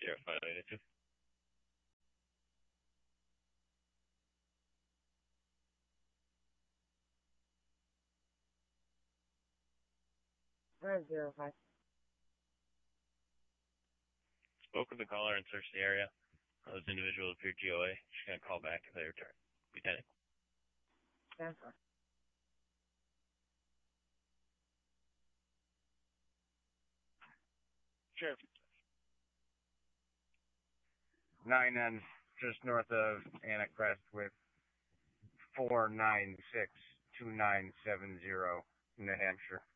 0582. We're at 05. Spoke with the caller and searched the area. Those individuals appeared GOA. She's going to call back if they return. Lieutenant. 10-4. Sheriff. 9N, just north of Anacrest with 4962970, New Hampshire.